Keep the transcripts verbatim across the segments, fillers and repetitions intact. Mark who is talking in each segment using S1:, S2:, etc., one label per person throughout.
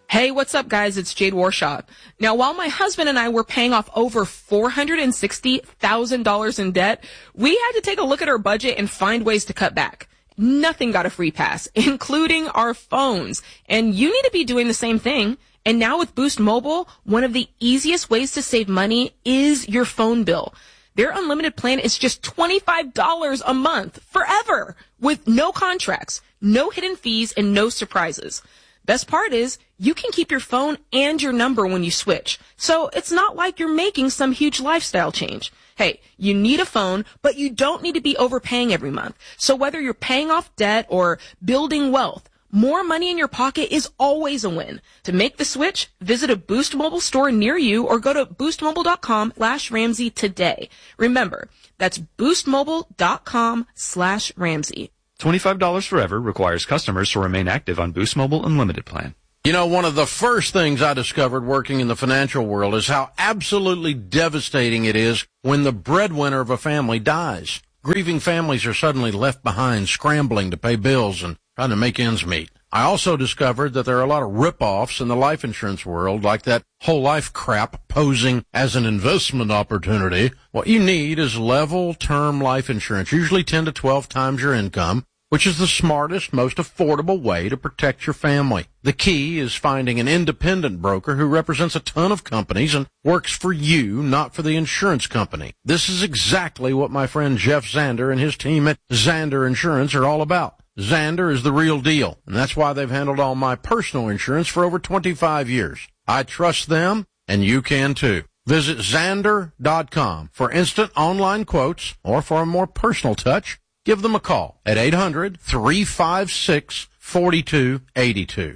S1: Hey, what's up, guys? It's Jade Warshaw. Now, while my husband and I were paying off over four hundred sixty thousand dollars in debt, we had to take a look at our budget and find ways to cut back. Nothing got a free pass, including our phones. And you need to be doing the same thing. And now with Boost Mobile, one of the easiest ways to save money is your phone bill. Their unlimited plan is just twenty-five dollars a month forever with no contracts, no hidden fees, and no surprises. Best part is you can keep your phone and your number when you switch. So it's not like you're making some huge lifestyle change. Hey, you need a phone, but you don't need to be overpaying every month. So whether you're paying off debt or building wealth, more money in your pocket is always a win. To make the switch, visit a Boost Mobile store near you or go to boostmobile.com slash Ramsey today. Remember, that's boostmobile.com slash Ramsey.
S2: twenty-five dollars forever requires customers to remain active on Boost Mobile Unlimited plan.
S3: You know, one of the first things I discovered working in the financial world is how absolutely devastating it is when the breadwinner of a family dies. Grieving families are suddenly left behind, scrambling to pay bills and trying to make ends meet. I also discovered that there are a lot of rip-offs in the life insurance world, like that whole life crap posing as an investment opportunity. What you need is level term life insurance, usually ten to twelve times your income, which is the smartest, most affordable way to protect your family. The key is finding an independent broker who represents a ton of companies and works for you, not for the insurance company. This is exactly what my friend Jeff Zander and his team at Zander Insurance are all about. Zander is the real deal, and that's why they've handled all my personal insurance for over twenty-five years. I trust them, and you can too. Visit Zander dot com for instant online quotes, or for a more personal touch, give them a call at eight hundred, three five six, four two eight two.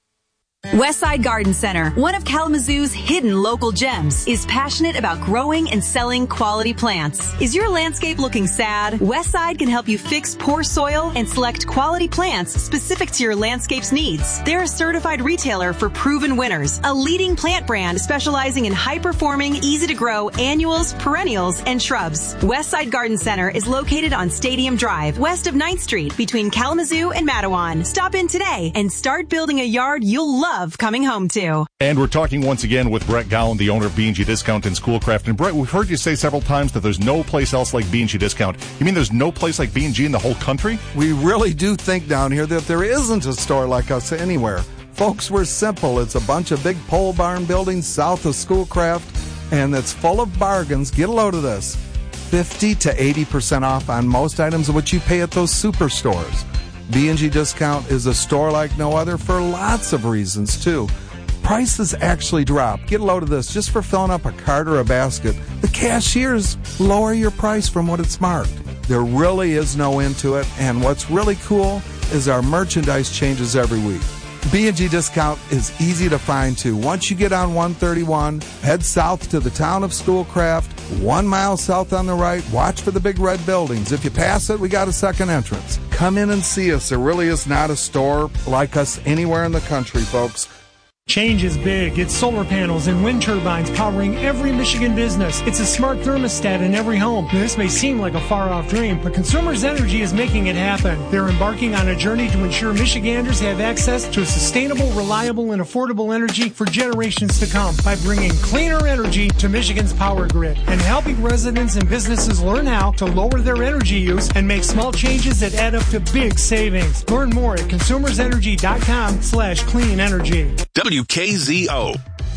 S4: Westside Garden Center, one of Kalamazoo's hidden local gems, is passionate about growing and selling quality plants. Is your landscape looking sad? Westside can help you fix poor soil and select quality plants specific to your landscape's needs. They're a certified retailer for proven winners, a leading plant brand specializing in high-performing, easy-to-grow annuals, perennials, and shrubs. Westside Garden Center is located on Stadium Drive, west of ninth Street, between Kalamazoo and Matawan. Stop in today and start building a yard you'll love coming home to.
S5: And we're talking once again with Brett Gowan, the owner of B and G Discount and Schoolcraft. And Brett, we've heard you say several times that there's no place else like B and G Discount. You mean there's no place like B and G in the whole country?
S6: We really do think down here that there isn't a store like us anywhere. Folks, we're simple. It's a bunch of big pole barn buildings south of Schoolcraft, and it's full of bargains. Get a load of this. fifty to eighty percent off on most items of what you pay at those superstores. B and G Discount is a store like no other for lots of reasons, too. Prices actually drop. Get a load of this. Just for filling up a cart or a basket, the cashiers lower your price from what it's marked. There really is no end to it, and what's really cool is our merchandise changes every week. B and G Discount is easy to find, too. Once you get on one thirty-one, head south to the town of Schoolcraft, one mile south on the right, watch for the big red buildings. If you pass it, we got a second entrance. Come in and see us. There really is not a store like us anywhere in the country, folks.
S7: Change is big. It's solar panels and wind turbines powering every Michigan business. It's a smart thermostat in every home. Now, this may seem like a far-off dream, but Consumers Energy is making it happen. They're embarking on a journey to ensure Michiganders have access to sustainable, reliable, and affordable energy for generations to come by bringing cleaner energy to Michigan's power grid and helping residents and businesses learn how to lower their energy use and make small changes that add up to big savings. Learn more at consumersenergy.com slash clean energy.
S8: W K Z O.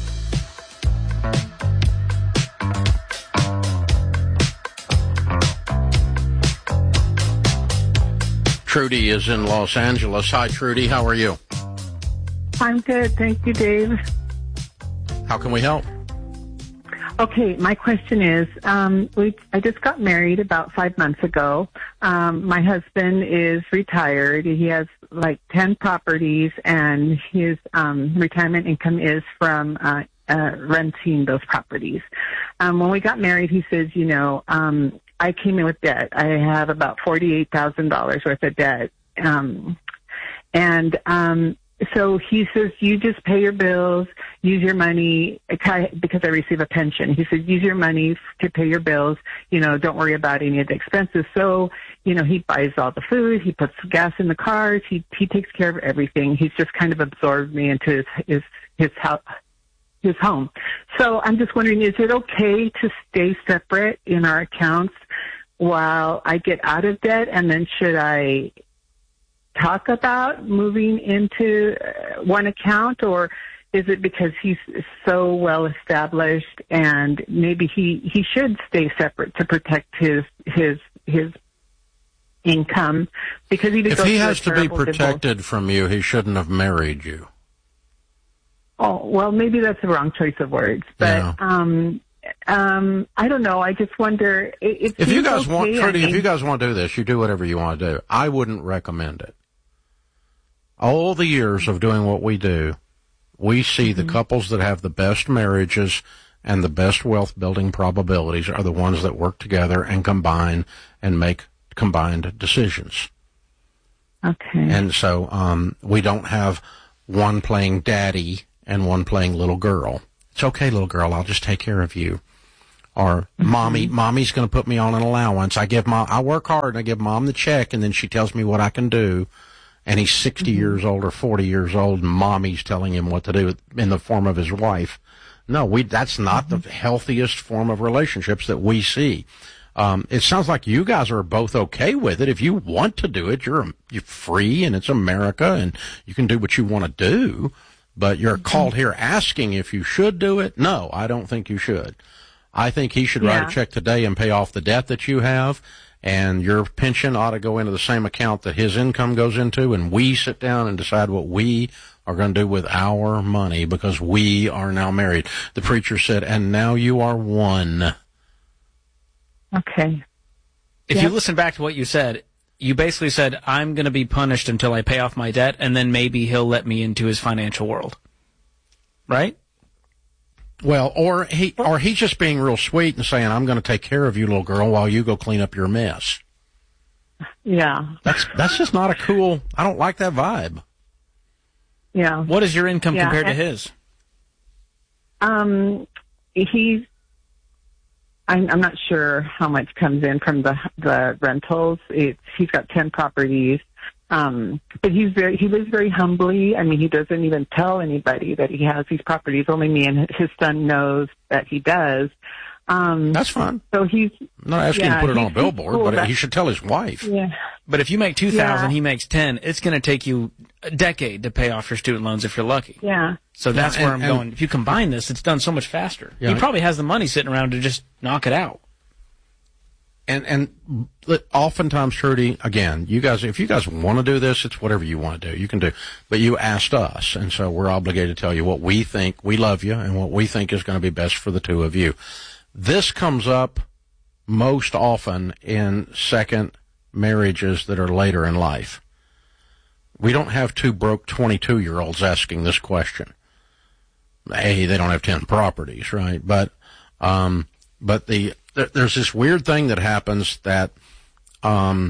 S3: Trudy is in Los Angeles. Hi, Trudy. How are you?
S9: I'm good. Thank you, Dave.
S3: How can we help?
S9: Okay, my question is, um, we, I just got married about five months ago. Um, my husband is retired. He has like ten properties, and his um, retirement income is from uh, uh, renting those properties. Um, when we got married, he says, you know, um, I came in with debt. I have about forty-eight thousand dollars worth of debt. Um, and um So he says, you just pay your bills, use your money, because I receive a pension. He says, use your money to pay your bills. You know, don't worry about any of the expenses. So you know, he buys all the food, he puts gas in the cars, he he takes care of everything. He's just kind of absorbed me into his his his house, his home. So I'm just wondering, is it okay to stay separate in our accounts while I get out of debt, and then should I talk about moving into one account, or is it because he's so well established and maybe he, he should stay separate to protect his his his income? Because he
S3: if he has to be protected divorce. from you, he shouldn't have married you.
S9: Oh, well, maybe that's the wrong choice of words, but
S3: yeah.
S9: um, um, I don't know. I just wonder it, it
S3: if you guys
S9: okay,
S3: want, Trudy,
S9: I mean,
S3: if you guys want to do this, you do whatever you want to do. I wouldn't recommend it. All the years of doing what we do, we see the mm-hmm. couples that have the best marriages and the best wealth building probabilities are the ones that work together and combine and make combined decisions.
S9: Okay.
S3: And so um, we don't have one playing daddy and one playing little girl. It's okay, little girl, I'll just take care of you. Or mm-hmm. mommy, mommy's going to put me on an allowance. I give mom, I work hard and I give mom the check, and then she tells me what I can do. And he's sixty mm-hmm. years old or forty years old, and mommy's telling him what to do in the form of his wife. No, we, that's not mm-hmm. the healthiest form of relationships that we see. Um, it sounds like you guys are both okay with it. If you want to do it, you're, you're free, and it's America, and you can do what you want to do. But you're mm-hmm. called here asking if you should do it. No, I don't think you should. I think he should
S9: yeah.
S3: write a check today and pay off the debt that you have. And your pension ought to go into the same account that his income goes into, and we sit down and decide what we are going to do with our money because we are now married. The preacher said, and now you are one.
S9: Okay.
S10: If
S9: yep.
S10: you listen back to what you said, you basically said, I'm going to be punished until I pay off my debt, and then maybe he'll let me into his financial world. Right?
S3: Well, or he, or he's just being real sweet and saying, I'm going to take care of you, little girl, while you go clean up your mess.
S9: Yeah.
S3: That's, that's just not a cool, I don't like that vibe.
S9: Yeah.
S10: What is your income
S9: yeah.
S10: compared
S9: and,
S10: to his?
S9: Um, he's, I'm, I'm not sure how much comes in from the, the rentals. It's, he's got ten properties. Um, but he's very, he lives very humbly. I mean, he doesn't even tell anybody that he has these properties. Only me and his son knows that he does. Um,
S3: That's fine.
S9: So he's
S3: I'm not asking
S9: yeah,
S3: him to put it on a billboard,
S9: cool,
S3: but
S9: that,
S3: he should tell his wife.
S9: Yeah.
S10: But if you make two thousand,
S9: yeah.
S10: he makes ten. It's going to take you a decade to pay off your student loans if you're lucky.
S9: Yeah.
S10: So that's
S3: yeah,
S10: where
S3: and,
S10: I'm
S3: and,
S10: going. If you combine this, it's done so much faster.
S3: Yeah,
S10: he probably has the money sitting around to just knock it out.
S3: And and oftentimes, Trudy, again, you guys, if you guys want to do this, it's whatever you want to do. You can do. But you asked us, and so we're obligated to tell you what we think. We love you, and what we think is going to be best for the two of you. This comes up most often in second marriages that are later in life. We don't have two broke twenty-two-year-olds asking this question. A, they don't have ten properties, right? But, um, but the there's this weird thing that happens that um,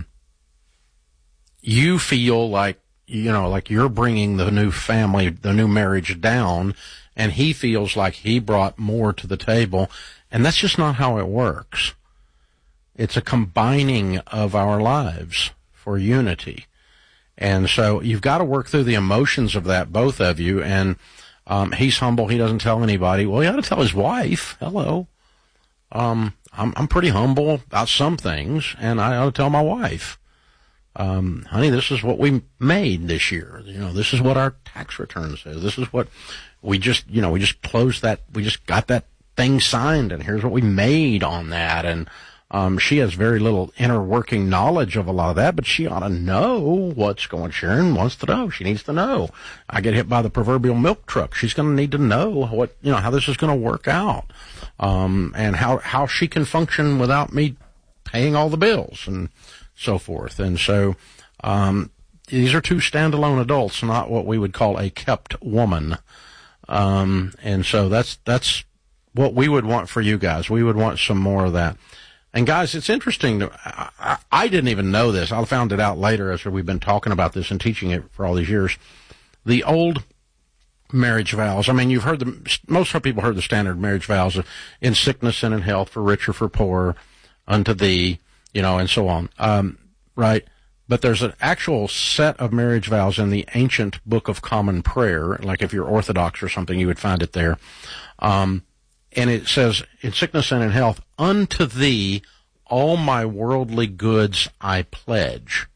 S3: you feel like, you know, like you're bringing the new family, the new marriage down, and he feels like he brought more to the table, and that's just not how it works. It's a combining of our lives for unity. And so you've got to work through the emotions of that, both of you, and um, he's humble. He doesn't tell anybody. Well, he ought to tell his wife. Hello. Um, I'm, I'm pretty humble about some things, and I ought to tell my wife, um, honey, this is what we made this year. You know, this is what our tax return says. This is what we just, you know, we just closed that, we just got that thing signed, and here's what we made on that. And, um, she has very little inner working knowledge of a lot of that, but she ought to know what's going. Sharon wants to know. She needs to know. I get hit by the proverbial milk truck. She's going to need to know what, you know, how this is going to work out. Um, and how, how she can function without me paying all the bills and so forth. And so, um, these are two standalone adults, not what we would call a kept woman. Um, and so that's, that's what we would want for you guys. We would want some more of that. And guys, it's interesting. To, I, I didn't even know this. I found it out later as we've been talking about this and teaching it for all these years. The old marriage vows. I mean, you've heard the, most people heard the standard marriage vows of in sickness and in health, for rich or for poor, unto thee, you know, and so on. Um, right? But there's an actual set of marriage vows in the ancient Book of Common Prayer. Like if you're Orthodox or something, you would find it there. Um, and it says, in sickness and in health, unto thee all my worldly goods I pledge.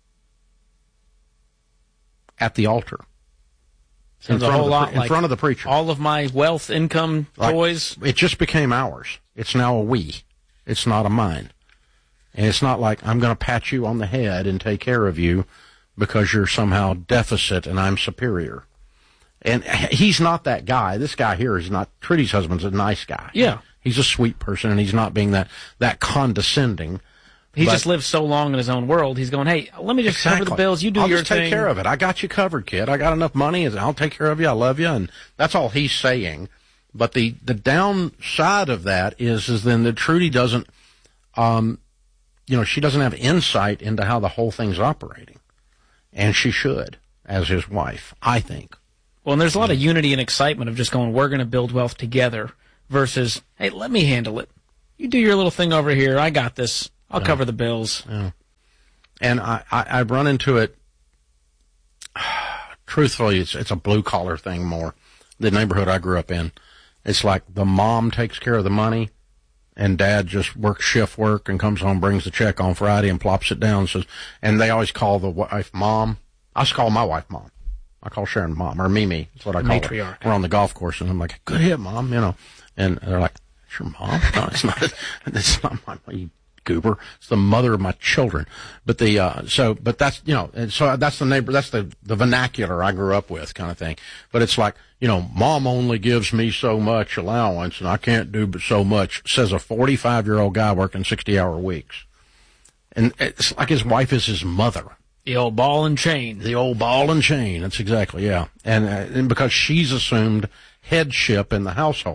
S3: At the altar. In,
S10: Sounds a
S3: front,
S10: whole
S3: of the,
S10: lot
S3: in
S10: like
S3: front of the preacher.
S10: All of my wealth, income,
S3: Like,
S10: toys.
S3: It just became ours. It's now a we. It's not a mine. And it's not like I'm going to pat you on the head and take care of you because you're somehow deficit and I'm superior. And he's not that guy. This guy here is not, Trudy's husband's a nice guy.
S10: Yeah.
S3: He's a sweet person and he's not being that, that condescending.
S10: He
S3: But-
S10: just lives so long in his own world. He's going, hey, let me just
S3: Exactly.
S10: cover the bills. You do
S3: I'll
S10: your
S3: just
S10: thing.
S3: take care of it. I got you covered, kid. I got enough money. I'll take care of you. I love you. And that's all he's saying. But the, the downside of that is, is then that Trudy doesn't, um, you know, she doesn't have insight into how the whole thing's operating. And she should, as his wife, I think.
S10: Well, and there's a lot of unity and excitement of just going, we're going to build wealth together versus, hey, let me handle it. You do your little thing over here. I got this. I'll
S3: Yeah.
S10: cover the bills.
S3: Yeah. And I, I, I've run into it, truthfully, it's, it's a blue-collar thing more. The neighborhood I grew up in, it's like the mom takes care of the money, and dad just works shift work and comes home, brings the check on Friday and plops it down. Says, and they always call the wife mom. I just call my wife mom. I call Sharon mom, or Mimi. That's what I call
S10: Matriarch.
S3: her. We're on the golf course, and I'm like, good hit, mom, you know. And they're like, it's your mom? No, it's not. It's not my mom, you goober. It's the mother of my children. But the, uh, so, but that's, you know, and so that's the neighbor, that's the, the vernacular I grew up with kind of thing. But it's like, you know, mom only gives me so much allowance and I can't do so much, says a forty-five year old guy working sixty hour weeks. And it's like his wife is his mother.
S10: The old ball and chain.
S3: The old ball and chain. That's exactly, yeah. And, uh, and because she's assumed headship in the household.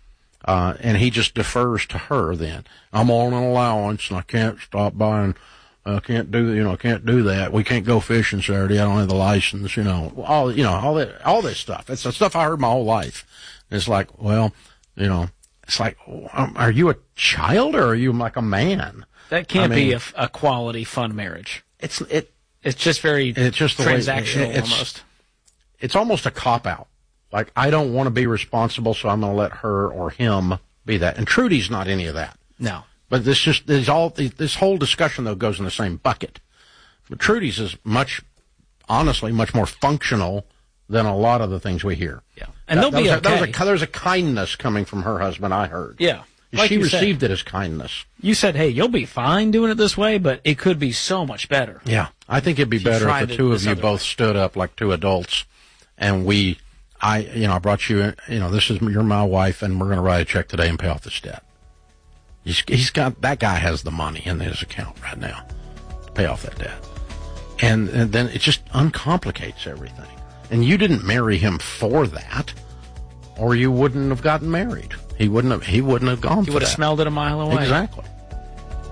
S3: Uh, and he just defers to her then. I'm on an allowance and I can't stop buying, I can't do, you know, I can't do that. We can't go fishing Saturday. I don't have the license, you know, all, you know, all that, all this stuff. It's the stuff I heard my whole life. And it's like, well, you know, it's like, um, are you a child or are you like a man?
S10: That can't
S3: I mean,
S10: be a, a quality, fun marriage.
S3: It's, it,
S10: It's just very
S3: it's just the way-
S10: transactional
S3: it's,
S10: almost.
S3: It's almost a cop-out. Like, I don't want to be responsible, so I'm going to let her or him be that. And Trudy's not any of that.
S10: No.
S3: But this just, this all, this whole discussion, though, goes in the same bucket. But Trudy's is much, honestly, much more functional than a lot of the things we hear.
S10: Yeah. And
S3: That-
S10: they'll
S3: that
S10: be
S3: was a- that was
S10: okay.
S3: a, there was a kindness coming from her husband, I heard.
S10: Yeah. Like
S3: she
S10: you said.
S3: received it as kindness.
S10: You said, hey, you'll be fine doing it this way, but it could be so much better.
S3: Yeah. I think it'd be
S10: She
S3: better
S10: tried
S3: if the
S10: it
S3: two of
S10: this
S3: you
S10: other
S3: both stood up like two adults and we, I, you know, I brought you, you know, this is, you're my wife and we're going to write a check today and pay off this debt. He's, he's got, that guy has the money in his account right now to pay off that debt. And, and then it just uncomplicates everything. And you didn't marry him for that, or you wouldn't have gotten married. He wouldn't have, he wouldn't have gone
S10: He
S3: for
S10: would have
S3: that.
S10: smelled it a mile away.
S3: Exactly.